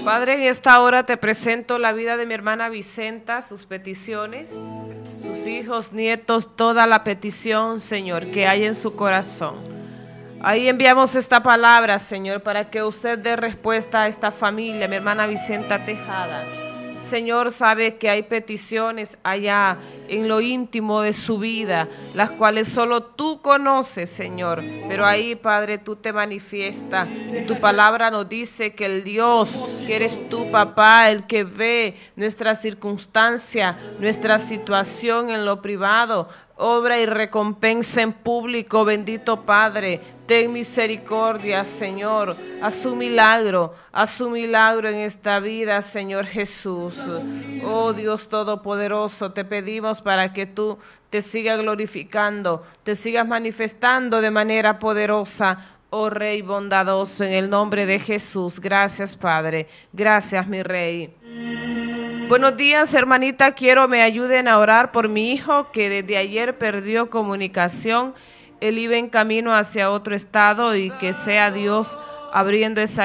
Padre, en esta hora te presento la vida de mi hermana Vicenta, sus peticiones, sus hijos, nietos, toda la petición, Señor, que hay en su corazón. Ahí enviamos esta palabra, Señor, para que usted dé respuesta a esta familia, mi hermana Vicenta Tejada. Señor, sabe que hay peticiones allá en lo íntimo de su vida, las cuales solo tú conoces, Señor. Pero ahí, Padre, tú te manifiestas. Y tu palabra nos dice que el Dios, que eres tú, papá, el que ve nuestra circunstancia, nuestra situación en lo privado, obra y recompensa en público. Bendito Padre, ten misericordia, Señor. Haz su milagro en esta vida, Señor Jesús. Oh Dios Todopoderoso, te pedimos para que tú te sigas glorificando, te sigas manifestando de manera poderosa, oh Rey bondadoso, en el nombre de Jesús. Gracias, Padre. Gracias, mi Rey. Buenos días, hermanita. Quiero me ayuden a orar por mi hijo que desde ayer perdió comunicación. Él iba en camino hacia otro estado y que sea Dios abriendo esa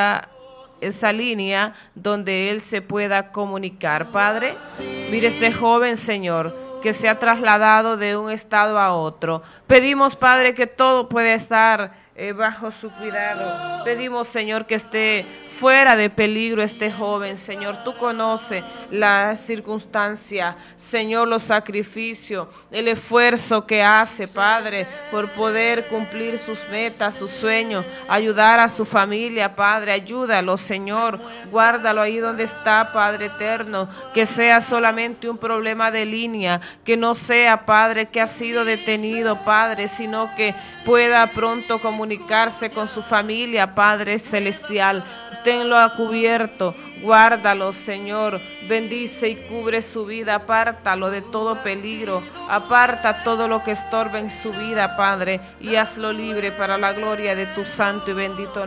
línea donde él se pueda comunicar. Padre, mire este joven, Señor, que se ha trasladado de un estado a otro. Pedimos, Padre, que todo pueda estar bajo su cuidado. Pedimos, Señor, que esté fuera de peligro este joven. Señor, tú conoces la circunstancia, Señor, los sacrificios, el esfuerzo que hace, Padre, por poder cumplir sus metas, sus sueños, ayudar a su familia, Padre. Ayúdalo, Señor, guárdalo ahí donde está, Padre eterno, que sea solamente un problema de línea, que no sea, Padre, que ha sido detenido, Padre, sino que pueda pronto comunicarse con su familia, Padre celestial. Tenlo a cubierto, guárdalo, Señor, bendice y cubre su vida, apártalo de todo peligro, aparta todo lo que estorba en su vida, Padre, y hazlo libre para la gloria de tu santo y bendito nombre.